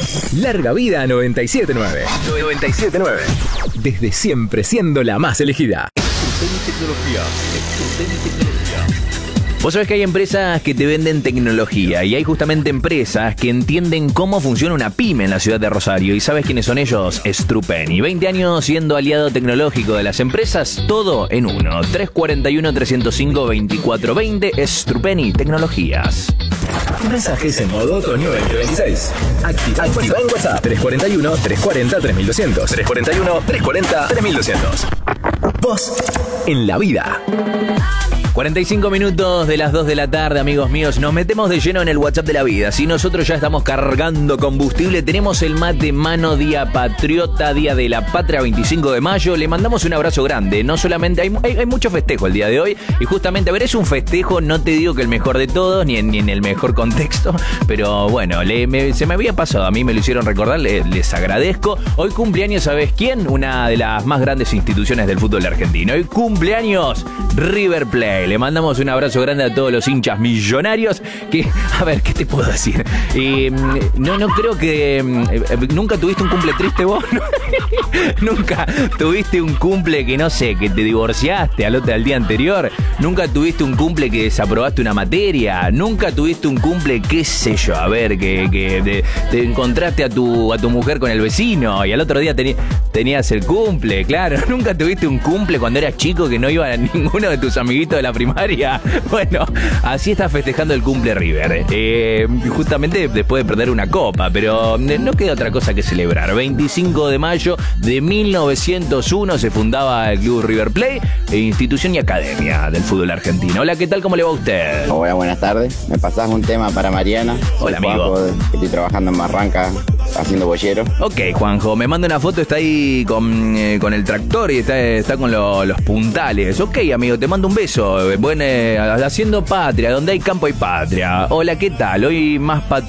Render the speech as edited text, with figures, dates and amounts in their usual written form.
Larga vida a 97.9. 97.9. Desde siempre siendo la más elegida. Vos sabés que hay empresas que te venden tecnología y hay justamente empresas que entienden cómo funciona una pyme en la ciudad de Rosario. ¿Y sabes quiénes son ellos? Strupeni. 20 años siendo aliado tecnológico de las empresas, todo en uno. 341-305-2420. Strupeni Tecnologías. Mensajes en modo otoño 2026. Activa en WhatsApp 341-340-3200. 341-340-3200. Vos en la vida. 45 minutos de las 2 de la tarde, amigos míos. Nos metemos de lleno en el WhatsApp de la vida. Si nosotros ya estamos cargando combustible, tenemos el mate mano, día patriota, día de la patria, 25 de mayo. Le mandamos un abrazo grande. No solamente hay mucho festejo el día de hoy. Y justamente, a ver, es un festejo, no te digo que el mejor de todos, ni en el mejor contexto. Pero bueno, se me había pasado. A mí me lo hicieron recordar, les agradezco. Hoy cumpleaños, ¿sabes quién? Una de las más grandes instituciones del fútbol argentino. Hoy cumpleaños River Plate. Le mandamos un abrazo grande a todos los hinchas millonarios que, a ver, ¿qué te puedo decir? No creo que... ¿Nunca tuviste un cumple triste vos? ¿Nunca tuviste un cumple que, no sé, que te divorciaste al día anterior? ¿Nunca tuviste un cumple que desaprobaste una materia? ¿Nunca tuviste un cumple, qué sé yo, a ver, que te encontraste a tu mujer con el vecino y al otro día tenías el cumple? Claro, ¿nunca tuviste un cumple cuando eras chico que no iba a ninguno de tus amiguitos de la primaria? Bueno, así está festejando el cumple River. Justamente después de perder una copa, pero no queda otra cosa que celebrar. 25 de mayo de 1901 se fundaba el Club River Plate, institución y academia del fútbol argentino. Hola, ¿qué tal? ¿Cómo le va a usted? Hola, buenas tardes. Me pasás un tema para Mariana. Hola, amigo. Juanjo, estoy trabajando en Barranca haciendo bollero. Ok, Juanjo, me manda una foto, está ahí con el tractor y está con los puntales. Ok, amigo, te mando un beso. Haciendo patria, donde hay campo hay patria. Hola, ¿qué tal? Hoy más